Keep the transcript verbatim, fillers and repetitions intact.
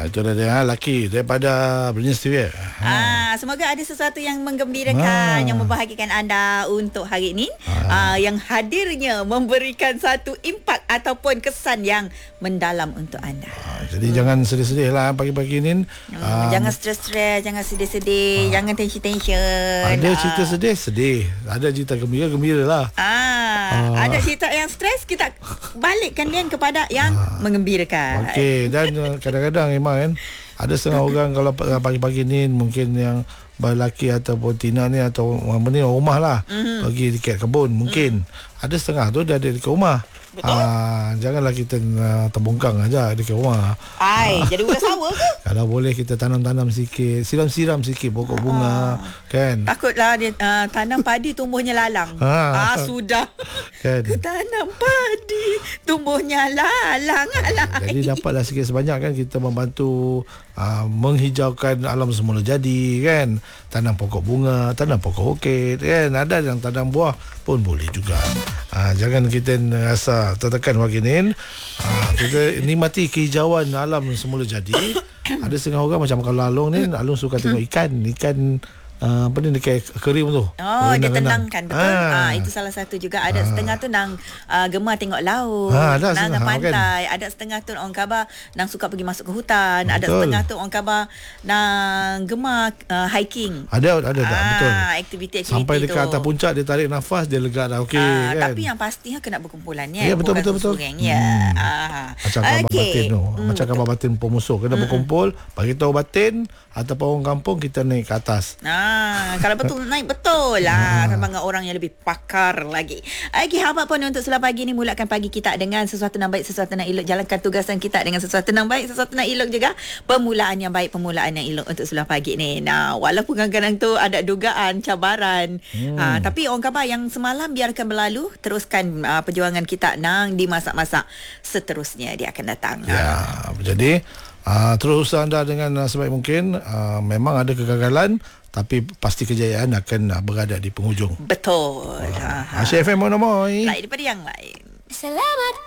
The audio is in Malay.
itu dah dia laki daripada Britney Spears. Ah, semoga ada sesuatu yang menggembirakan, Ah. yang membahagiakan anda untuk hari ini. Ah. Ah, yang hadirnya memberikan satu impak ataupun kesan yang mendalam untuk anda. Ah, jadi hmm. jangan sedih-sedih lah pagi-pagi ni. Hmm, Ah, jangan stres-stres, jangan sedih-sedih, ah. jangan tension-tension. Ada ah. cerita sedih, sedih. Ada cerita gembira, gembira lah. Ah, ah. Ada cerita yang stres, kita balikkan dia kepada yang ah. menggembirakan. Okey, dan uh, kadang-kadang memang kan ada setengah orang kalau pagi-pagi ni mungkin yang berlaki ataupun tina ni atau apa ni rumah lah mm-hmm. pergi dekat kebun mungkin mm. ada setengah tu dia ada dekat rumah. Betul. Ah, janganlah kita uh, terbongkang aja dekat rumah. Ai, jadi ulas sawah ke? Kalau boleh kita tanam-tanam sikit, siram-siram sikit pokok bunga, ah. kan? Takutlah dia uh, tanam padi tumbuhnya lalang. Ah, ah sudah. Kan? Tanam padi tumbuhnya lalang. Alai. Jadi dapatlah sikit sebanyak kan kita membantu uh, menghijaukan alam semula jadi kan. Tanam pokok bunga, tanam pokok orkid kan. Ada yang tanam buah pun boleh juga. Uh, jangan kita rasa tertekan pagi ni. Uh, kita nikmati kehijauan alam semula jadi. Ada setengah orang macam kalau Alung ni, Alung suka tengok ikan, ikan uh, apa ni dekat akuarium tu. Oh, dia tenangkan betul. Ah. Ah, itu salah satu juga. Ada ah. setengah tu nang uh, gemar tengok laut, ah, ada nang setengah, pantai, kan? Ada setengah tu orang khabar nang suka pergi masuk ke hutan, betul. Ada setengah tu orang khabar nang gemar uh, hiking. Ada ada tak ah, betul. Aktiviti-aktiviti sampai dekat tu. atas puncak dia tarik nafas, dia lega dah okey ah, kan. Tapi yang pastinya kena berkumpulan ya. Ya betul betul betul. Sureng, ya. Hmm. Ah. Macam khabar okay. batin tu. Hmm, macam khabar batin pemusuh kena hmm. berkumpul, bagi tahu batin ataupun orang kampung kita naik ke atas. Ah, kalau betul naik betul lah sama dengan orang yang lebih pakar lagi. Okey, apa pun untuk Sulah Pagi ni mulakan pagi kita dengan sesuatu yang baik, sesuatu yang elok, jalankan tugasan kita dengan sesuatu yang baik, sesuatu yang elok juga. Permulaan yang baik, permulaan yang elok untuk Sulah Pagi ni. Nah, walaupun kadang-kadang tu ada dugaan, cabaran, hmm. ah, tapi orang khabar yang semalam biarkan berlalu, teruskan ah, perjuangan kita nang di masa-masa seterusnya dia akan datang. Ya, ah. jadi Uh, terus anda dengan uh, sebaik mungkin. uh, Memang ada kegagalan, tapi pasti kejayaan akan uh, berada di penghujung. Betul. uh, Asyik F M Monomoy. Lain daripada yang lain. Selamat